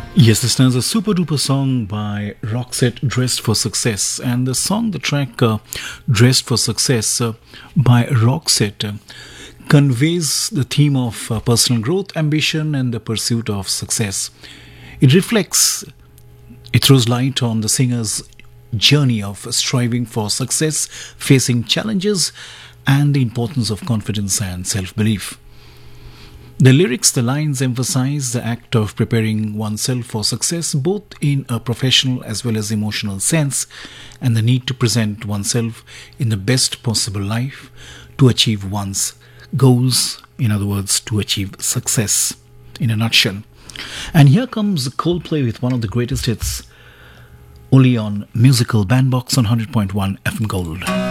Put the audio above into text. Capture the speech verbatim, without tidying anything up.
Yes, listeners, a super duper song by Roxette, Dressed for Success. And the song, the track uh, Dressed for Success uh, by Roxette, uh, conveys the theme of uh, personal growth, ambition, and the pursuit of success. It reflects, it throws light on the singer's journey of striving for success, facing challenges, and the importance of confidence and self belief. The lyrics, the lines emphasize the act of preparing oneself for success, both in a professional as well as emotional sense, and the need to present oneself in the best possible life to achieve one's goals, in other words, to achieve success in a nutshell. And here comes Coldplay with one of the greatest hits, only on Musical Bandbox on one hundred point one F M Gold.